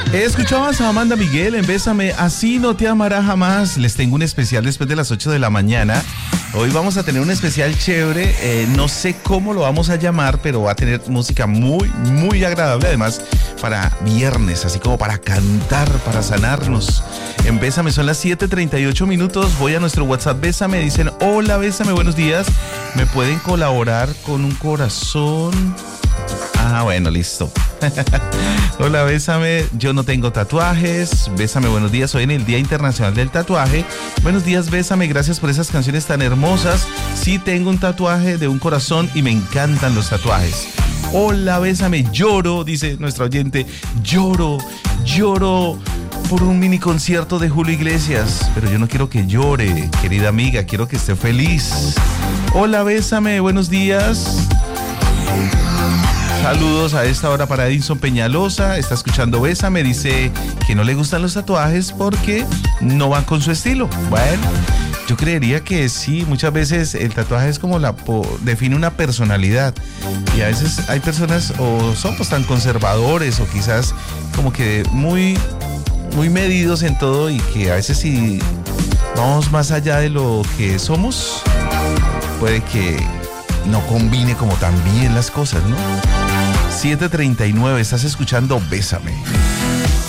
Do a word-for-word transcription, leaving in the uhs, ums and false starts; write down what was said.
Escuchabas a Amanda Miguel en Bésame, así no te amará jamás. Les tengo un especial después de las ocho de la mañana. Hoy vamos a tener un especial chévere, eh, no sé cómo lo vamos a llamar, pero va a tener música muy, muy agradable. Además, para viernes, así como para cantar, para sanarnos. En Bésame son las siete treinta y ocho minutos. Voy a nuestro WhatsApp Bésame. Dicen, hola Bésame, buenos días. ¿Me pueden colaborar con un corazón? Ah, bueno, listo. Hola, Bésame, yo no tengo tatuajes. Bésame, buenos días, hoy en el Día Internacional del Tatuaje. Buenos días, Bésame, gracias por esas canciones tan hermosas. Sí tengo un tatuaje de un corazón y me encantan los tatuajes. Hola, Bésame, lloro, dice nuestra oyente, lloro, lloro por un mini concierto de Julio Iglesias, pero yo no quiero que llore, querida amiga, quiero que esté feliz. Hola, Bésame, buenos días. Saludos a esta hora para Edinson Peñalosa, está escuchando Bésame, dice que no le gustan los tatuajes porque no van con su estilo. Bueno, yo creería que sí, muchas veces el tatuaje es como la po, define una personalidad y a veces hay personas o somos tan conservadores o quizás como que muy, muy medidos en todo y que a veces si vamos más allá de lo que somos, puede que no combine como tan bien las cosas, ¿no? siete treinta y nueve, estás escuchando Bésame.